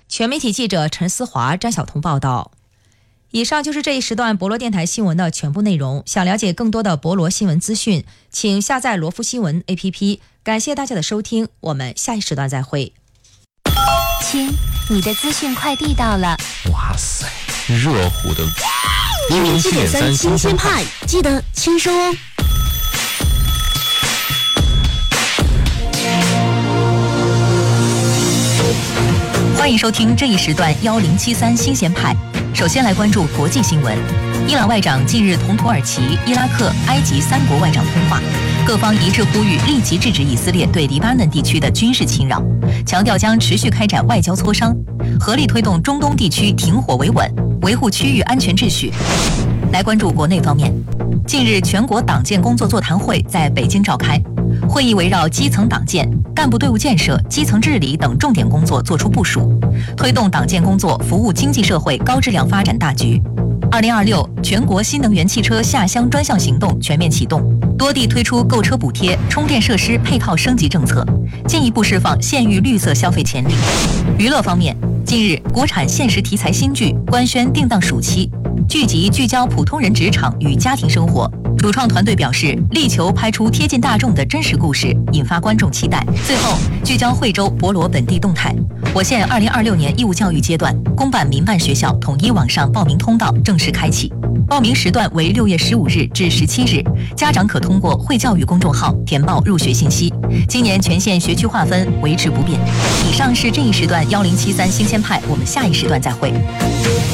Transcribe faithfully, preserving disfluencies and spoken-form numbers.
全媒体记者陈思华、张晓彤报道。以上就是这一时段博罗电台新闻的全部内容。想了解更多的博罗新闻资讯，请下载罗夫新闻 A P P。感谢大家的收听，我们下一时段再会。 亲，你的资讯快递到了。 哇塞，热乎的一零七点三新鲜派，记得签收哦。 欢迎收听这一时段幺零七三新鲜派。首先来关注国际新闻。伊朗外长近日同土耳其、伊拉克、埃及三国外长通话，各方一致呼吁立即制止以色列对黎巴嫩地区的军事侵扰，强调将持续开展外交磋商，合力推动中东地区停火维稳，维护区域安全秩序。来关注国内方面，近日全国党建工作座谈会在北京召开，会议围绕基层党建、干部队伍建设、基层治理等重点工作作出部署，推动党建工作服务经济社会高质量发展大局。二零二六全国新能源汽车下乡专项行动全面启动，多地推出购车补贴、充电设施配套升级政策，进一步释放县域绿色消费潜力。娱乐方面，近日国产现实题材新剧官宣定档暑期，剧集聚焦普通人职场与家庭生活。主创团队表示，力求拍出贴近大众的真实故事，引发观众期待。最后，聚焦惠州博罗本地动态。我县二零二六年义务教育阶段，公办民办学校统一网上报名通道正式开启，报名时段为六月十五日至十七日，家长可通过惠教育公众号填报入学信息。今年全县学区划分维持不变。以上是这一时段幺零七三新鲜派，我们下一时段再会。